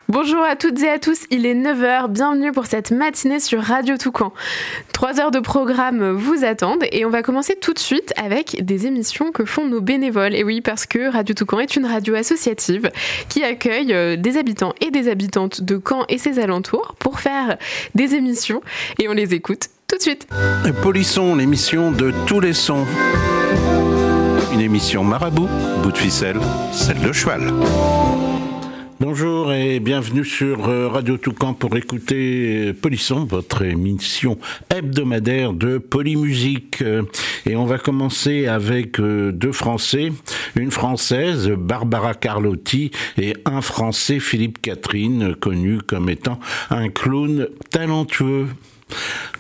Bonjour à toutes et à tous, il est 9h, bienvenue pour cette matinée sur Radio Toucan. 3 heures de programme vous attendent et on va commencer tout de suite avec des émissions que font nos bénévoles. Et oui, parce que Radio Toucan est une radio associative qui accueille des habitants et des habitantes de Caen et ses alentours pour faire des émissions et on les écoute tout de suite. Polisson, l'émission de tous les sons. Une émission marabout, bout de ficelle, celle de cheval. Bonjour et bienvenue sur Radio Toucan pour écouter Polisson, votre émission hebdomadaire de polymusique. Et on va commencer avec deux Français, une Française, Barbara Carlotti, et un Français, Philippe Catherine, connu comme étant un clown talentueux.